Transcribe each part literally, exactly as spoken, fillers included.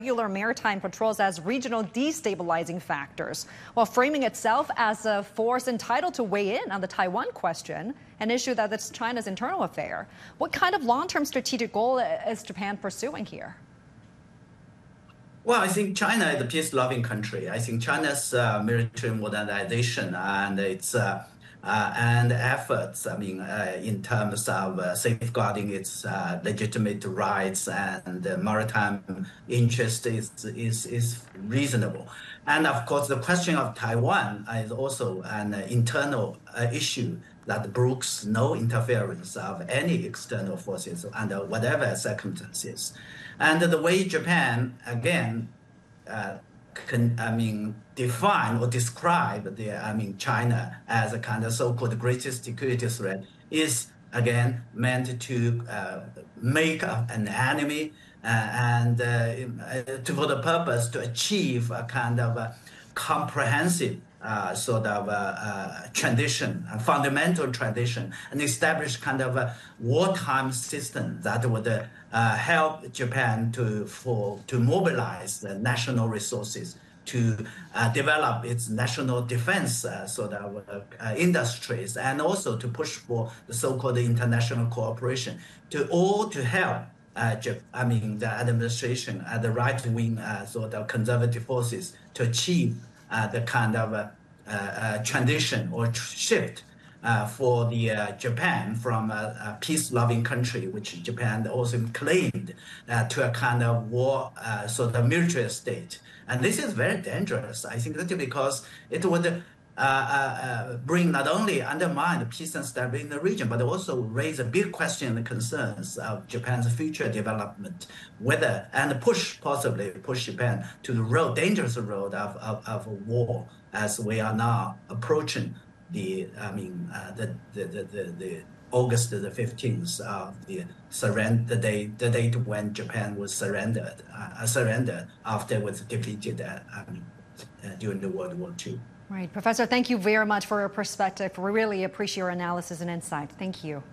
Regular maritime patrols as regional destabilizing factors, while framing itself as a force entitled to weigh in on the Taiwan question, an issue that is China's internal affair. What kind of long-term strategic goal is Japan pursuing here? Well, I think China is a peace-loving country. I think China's uh, military modernization and its uh, uh, and efforts, I mean, uh, in terms of uh, safeguarding its uh, legitimate rights and uh, maritime interest is, is, is reasonable. And of course, the question of Taiwan is also an internal uh, issue that brooks no interference of any external forces under whatever circumstances. And the way Japan, again, uh, can, I mean, define or describe the, I mean, China as a kind of so-called greatest security threat is, again, meant to uh, make an enemy uh, and uh, to, for the purpose to achieve a kind of a comprehensive uh, sort of uh, uh, transition, a fundamental transition, and establish kind of a wartime system that would uh, uh, help Japan to for to mobilize the national resources to uh, develop its national defense uh, sort of uh, uh, industries, and also to push for the so-called international cooperation to all to help. Uh, I mean, the administration, uh, the right-wing uh, sort of conservative forces to achieve uh, the kind of uh, uh, transition or shift uh, for the uh, Japan from a, a peace-loving country, which Japan also claimed, uh, to a kind of war uh, sort of military state. And this is very dangerous. I think that because it would Uh, uh, bring not only undermine the peace and stability in the region, but also raise a big question and concerns of Japan's future development, whether and push possibly push Japan to the road, dangerous road of, of, of war, as we are now approaching the, I mean, uh, the, the, the, the, the August the fifteenth of the surrender, the day, the date when Japan was surrendered, uh, surrendered after it was defeated uh, I mean, uh, during the World War Two. Right. Professor, thank you very much for your perspective. We really appreciate your analysis and insight. Thank you.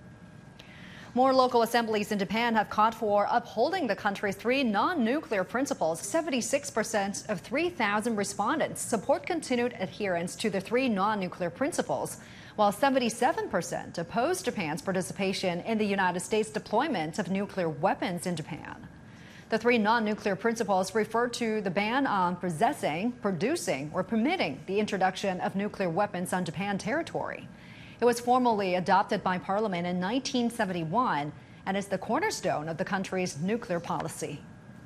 More local assemblies in Japan have called for upholding the country's three non-nuclear principles. seventy-six percent of three thousand respondents support continued adherence to the three non-nuclear principles, while seventy-seven percent oppose Japan's participation in the United States deployment of nuclear weapons in Japan. The three non-nuclear principles refer to the ban on possessing, producing, or permitting the introduction of nuclear weapons on Japan territory. It was formally adopted by Parliament in nineteen seventy-one and is the cornerstone of the country's nuclear policy.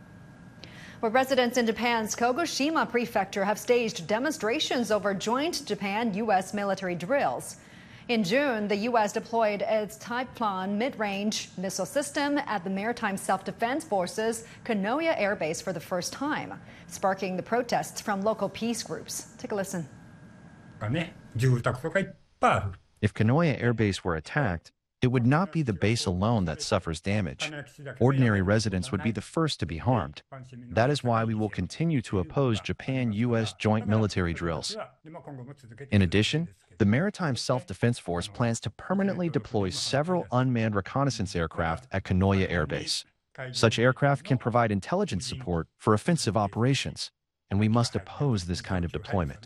But residents in Japan's Kagoshima prefecture have staged demonstrations over joint Japan-U S military drills. In June, the U S deployed its Typhoon mid-range missile system at the Maritime Self-Defense Forces Kanoya Air Base for the first time, sparking the protests from local peace groups. Take a listen. If Kanoya Air Base were attacked, it would not be the base alone that suffers damage. Ordinary residents would be the first to be harmed. That is why we will continue to oppose Japan-U S joint military drills. In addition, the Maritime Self-Defense Force plans to permanently deploy several unmanned reconnaissance aircraft at Kanoya Air Base. Such aircraft can provide intelligence support for offensive operations, and we must oppose this kind of deployment.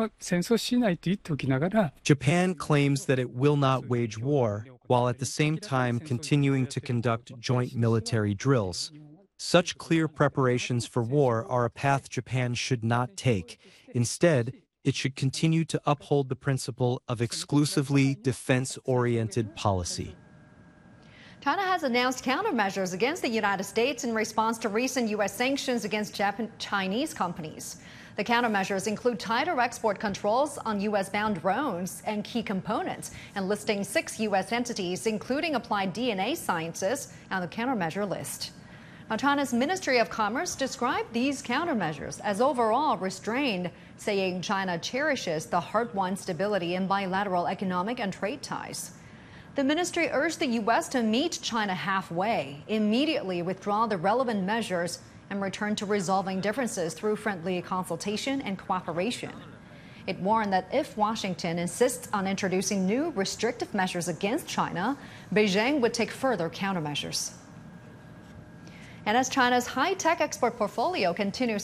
Japan claims that it will not wage war, while at the same time continuing to conduct joint military drills. Such clear preparations for war are a path Japan should not take. Instead, it should continue to uphold the principle of exclusively defense-oriented policy. China has announced countermeasures against the United States in response to recent U S sanctions against Japan Chinese companies. The countermeasures include tighter export controls on U S-bound drones and key components, and listing six U S entities, including Applied D N A Sciences, on the countermeasure list. Now, China's Ministry of Commerce described these countermeasures as overall restrained, saying China cherishes the hard-won stability in bilateral economic and trade ties. The ministry urged the U S to meet China halfway, immediately withdraw the relevant measures, and return to resolving differences through friendly consultation and cooperation. It warned that if Washington insists on introducing new restrictive measures against China, Beijing would take further countermeasures. And as China's high-tech export portfolio continues